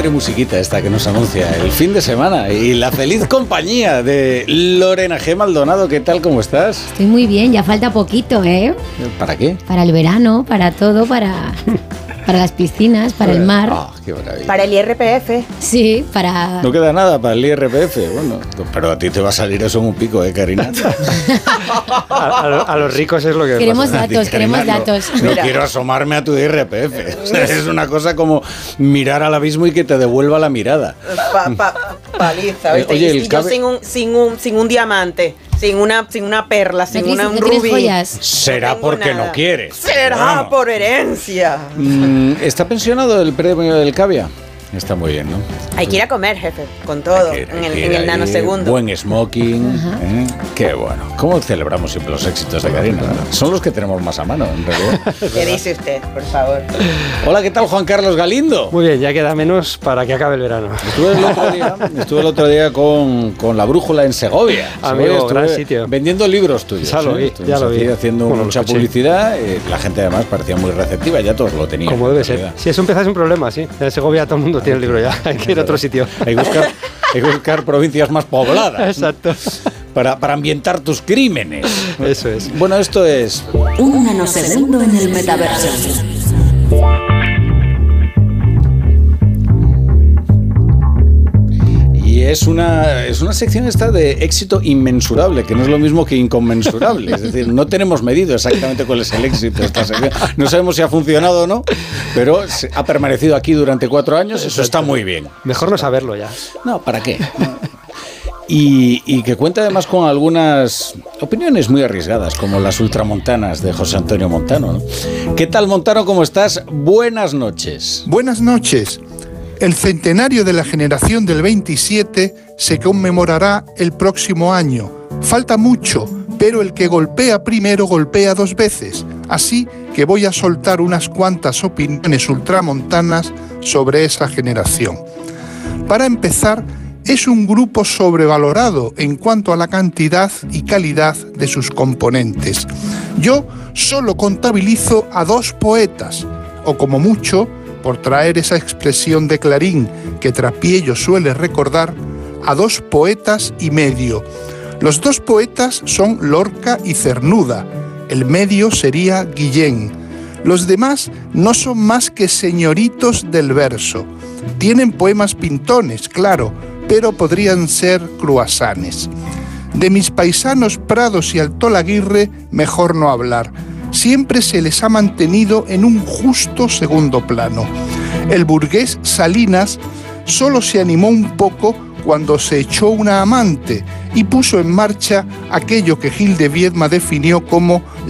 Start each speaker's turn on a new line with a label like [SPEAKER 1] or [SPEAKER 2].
[SPEAKER 1] alegre musiquita esta que nos anuncia el fin de semana y la feliz compañía de Lorena G. Maldonado. ¿Qué tal? ¿Cómo estás?
[SPEAKER 2] Estoy muy bien, ya falta poquito, ¿eh?
[SPEAKER 1] ¿Para qué?
[SPEAKER 2] Para el verano, para todo, para las piscinas, para el mar.
[SPEAKER 1] Ah, qué maravilla.
[SPEAKER 3] Para el IRPF.
[SPEAKER 2] Sí, para...
[SPEAKER 1] No queda nada para el IRPF. Bueno, pero a ti te va a salir eso en un pico, Karina?
[SPEAKER 4] A los ricos es lo que
[SPEAKER 2] Queremos
[SPEAKER 4] pasa.
[SPEAKER 2] datos, queremos datos.
[SPEAKER 1] No quiero asomarme a tu IRPF. O sea, es una cosa como mirar al abismo y que te devuelva la mirada.
[SPEAKER 3] Paliza, ¿viste?
[SPEAKER 1] Oye,
[SPEAKER 3] y yo sin un diamante, sin una perla, sin un rubí.
[SPEAKER 2] Joyas?
[SPEAKER 1] Será
[SPEAKER 3] no
[SPEAKER 1] porque
[SPEAKER 3] nada.
[SPEAKER 1] No quieres.
[SPEAKER 3] Será
[SPEAKER 1] Vamos.
[SPEAKER 3] por herencia.
[SPEAKER 1] ¿Está pensionado el premio del Cavia? Está muy bien, ¿no?
[SPEAKER 3] Hay que ir a comer, jefe, con todo,
[SPEAKER 1] Hay
[SPEAKER 3] en
[SPEAKER 1] que ir
[SPEAKER 3] el
[SPEAKER 1] ahí,
[SPEAKER 3] nanosegundo.
[SPEAKER 1] Buen smoking. Qué bueno. ¿Cómo celebramos siempre los éxitos de Karina? Son los que tenemos más a mano, en realidad.
[SPEAKER 3] ¿Qué dice usted, por favor?
[SPEAKER 1] Hola, ¿qué tal, Juan Carlos Galindo?
[SPEAKER 4] Muy bien, ya queda menos para que acabe el verano.
[SPEAKER 1] Estuve el otro día con La Brújula en Segovia.
[SPEAKER 4] Amigo,
[SPEAKER 1] Estuve
[SPEAKER 4] gran sitio.
[SPEAKER 1] vendiendo libros tuyos.
[SPEAKER 4] Ya lo vi,
[SPEAKER 1] Estuvimos
[SPEAKER 4] ya lo
[SPEAKER 1] aquí
[SPEAKER 4] vi.
[SPEAKER 1] haciendo
[SPEAKER 4] Bueno,
[SPEAKER 1] mucha
[SPEAKER 4] lo escuché.
[SPEAKER 1] publicidad. La gente además parecía muy receptiva, ya todos lo tenían.
[SPEAKER 4] Como debe
[SPEAKER 1] en
[SPEAKER 4] ser.
[SPEAKER 1] realidad.
[SPEAKER 4] Si eso empieza es un problema, sí. En Segovia todo el mundo tiene el libro ya. Hay que ir a otro sitio.
[SPEAKER 1] Hay que buscar provincias más pobladas.
[SPEAKER 4] Exacto.
[SPEAKER 1] Para ambientar tus crímenes.
[SPEAKER 4] Eso es.
[SPEAKER 1] Bueno, esto es...
[SPEAKER 5] Un nanosegundo en el metaverso.
[SPEAKER 1] Y es una sección esta de éxito inmensurable, que no es lo mismo que inconmensurable. Es decir, no tenemos medido exactamente cuál es el éxito de esta sección. No sabemos si ha funcionado o no, pero ha permanecido aquí durante 4 años. Eso está muy bien.
[SPEAKER 4] Mejor no saberlo ya.
[SPEAKER 1] No, ¿para qué? Y que cuenta además con algunas opiniones muy arriesgadas, como las ultramontanas de José Antonio Montano, ¿no? ¿Qué tal, Montano? ¿Cómo estás? Buenas noches.
[SPEAKER 6] Buenas noches. El centenario de la generación del 27 se conmemorará el próximo año. Falta mucho, pero el que golpea primero golpea 2 veces. Así que voy a soltar unas cuantas opiniones ultramontanas sobre esa generación. Para empezar, es un grupo sobrevalorado en cuanto a la cantidad y calidad de sus componentes. Yo solo contabilizo a 2 poetas, o como mucho, por traer esa expresión de Clarín que Trapiello suele recordar, a 2 poetas y medio. Los 2 poetas son Lorca y Cernuda, el medio sería Guillén. Los demás no son más que señoritos del verso. Tienen poemas pintones, claro, pero podrían ser cruasanes. De mis paisanos Prados y Altolaguirre, mejor no hablar. Siempre se les ha mantenido en un justo segundo plano. El burgués Salinas solo se animó un poco cuando se echó una amante y puso en marcha aquello que Gil de Viedma definió como